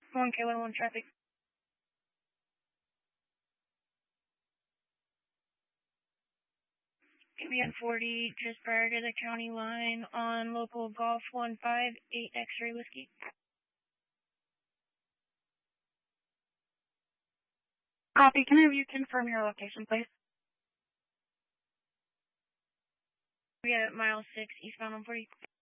1K11 traffic. KBN 40, just prior to the county line on local Golf 158 X-ray whiskey. Copy. Can I have you confirm your location, please? We at mile 6, eastbound 140.